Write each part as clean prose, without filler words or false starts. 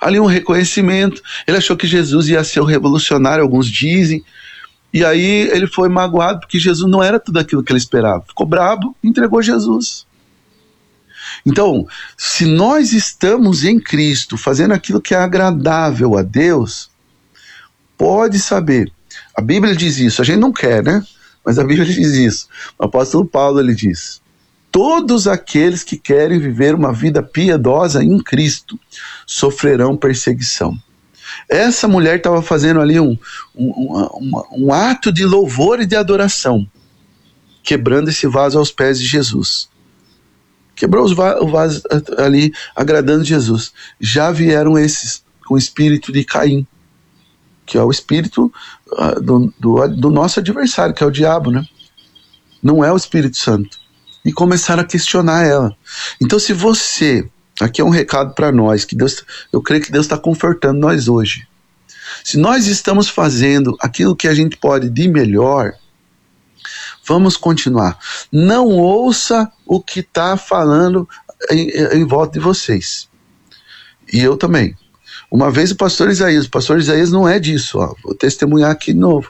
ali um reconhecimento. Ele achou que Jesus ia ser o revolucionário, alguns dizem. E aí ele foi magoado porque Jesus não era tudo aquilo que ele esperava. Ficou brabo e entregou Jesus. Então, se nós estamos em Cristo, fazendo aquilo que é agradável a Deus, pode saber. A Bíblia diz isso, a gente não quer, né? Mas a Bíblia diz isso. O apóstolo Paulo, ele diz: todos aqueles que querem viver uma vida piedosa em Cristo sofrerão perseguição. Essa mulher estava fazendo ali um ato de louvor e de adoração, quebrando esse vaso aos pés de Jesus. Quebrou o vaso ali, agradando Jesus. Já vieram esses com o espírito de Caim, que é o espírito do nosso adversário, que é o diabo, né? Não é o Espírito Santo. E começaram a questionar ela. Então, se você... Aqui é um recado para nós, que Deus, eu creio que Deus está confortando nós hoje. Se nós estamos fazendo aquilo que a gente pode de melhor, vamos continuar. Não ouça o que está falando em volta de vocês. E eu também. Uma vez o pastor Isaías não é disso, ó, vou testemunhar aqui de novo.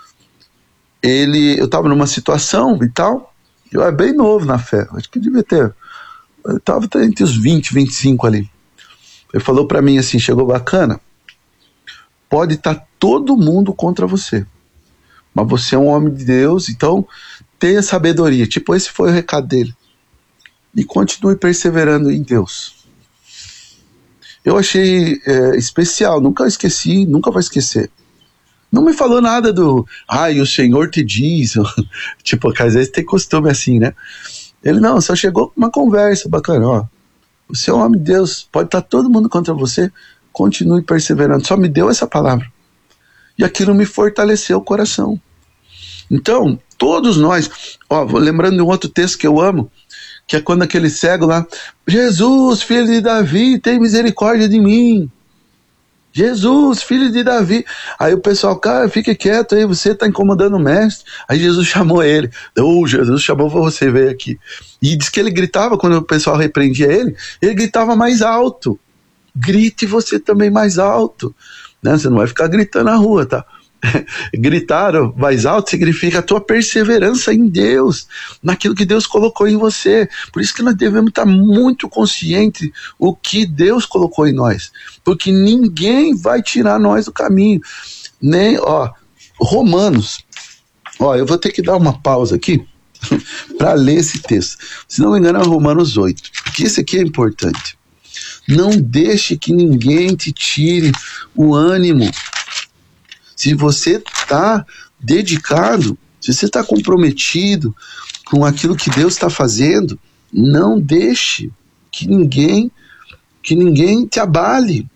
Eu estava numa situação e tal, eu era bem novo na fé, acho que devia ter, eu estava entre os 20 e 25 ali. Ele falou para mim assim, chegou bacana, pode estar todo mundo contra você, mas você é um homem de Deus, então tenha sabedoria. Tipo, esse foi o recado dele. E continue perseverando em Deus. Eu achei especial, nunca esqueci, nunca vou esquecer. Não me falou nada e o Senhor te diz, tipo, que às vezes tem costume assim, né? Ele não, só chegou com uma conversa bacana, ó. Você é um homem de Deus, pode estar todo mundo contra você, continue perseverando. Só me deu essa palavra. E aquilo me fortaleceu o coração. Então, todos nós, lembrando de um outro texto que eu amo, que é quando aquele cego lá, Jesus, filho de Davi, tem misericórdia de mim. Jesus, filho de Davi. Aí o pessoal, cara, fique quieto aí, você está incomodando o mestre. Aí Jesus chamou ele. Jesus chamou você, veio aqui. E diz que ele gritava, quando o pessoal repreendia ele gritava mais alto. Grite você também mais alto. Né? Você não vai ficar gritando na rua, tá? Gritar mais alto significa a tua perseverança em Deus, naquilo que Deus colocou em você. Por isso que nós devemos estar muito conscientes o que Deus colocou em nós, porque ninguém vai tirar nós do caminho. Nem, Romanos, eu vou ter que dar uma pausa aqui para ler esse texto, se não me engano é Romanos 8, porque esse aqui é importante. Não deixe que ninguém te tire o ânimo. Se você está dedicado, se você está comprometido com aquilo que Deus está fazendo, não deixe que ninguém te abale.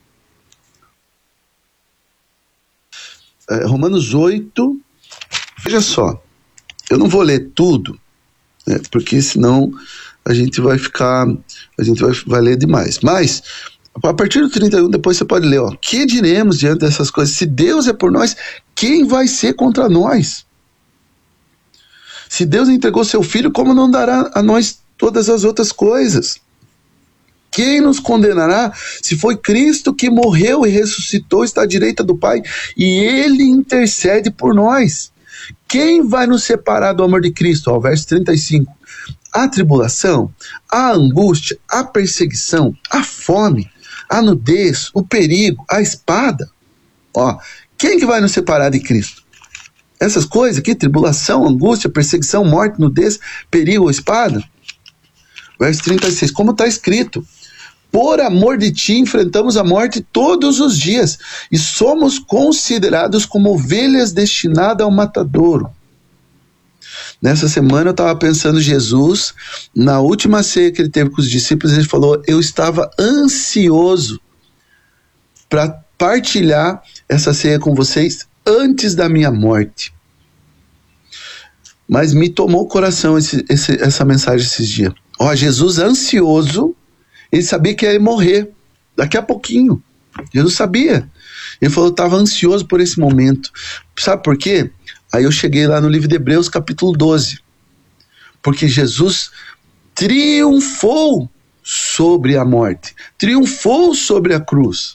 Romanos 8, veja só, eu não vou ler tudo, né, porque senão a gente vai ler demais, mas a partir do 31, depois você pode ler, que diremos diante dessas coisas? Se Deus é por nós, quem vai ser contra nós? Se Deus entregou seu Filho, como não dará a nós todas as outras coisas? Quem nos condenará? Se foi Cristo que morreu e ressuscitou, está à direita do Pai, e Ele intercede por nós. Quem vai nos separar do amor de Cristo? Verso 35. A tribulação, a angústia, a perseguição, a fome, a nudez, o perigo, a espada. Quem que vai nos separar de Cristo? Essas coisas aqui, tribulação, angústia, perseguição, morte, nudez, perigo ou espada. Verso 36, como está escrito: por amor de ti enfrentamos a morte todos os dias e somos considerados como ovelhas destinadas ao matadouro. Nessa semana eu estava pensando, Jesus, na última ceia que ele teve com os discípulos, ele falou, eu estava ansioso para partilhar essa ceia com vocês antes da minha morte. Mas me tomou o coração essa mensagem esses dias. Jesus ansioso, ele sabia que ia morrer daqui a pouquinho. Jesus sabia. Ele falou, eu estava ansioso por esse momento. Sabe por quê? Aí eu cheguei lá no livro de Hebreus, capítulo 12. Porque Jesus triunfou sobre a morte. Triunfou sobre a cruz.